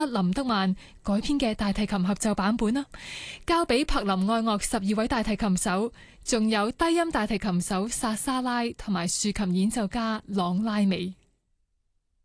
林德曼改編嘅大提琴合奏版本啦，交俾柏林愛樂12位大提琴手，仲有低音大提琴手薩莎拉同埋豎琴演奏家朗拉美。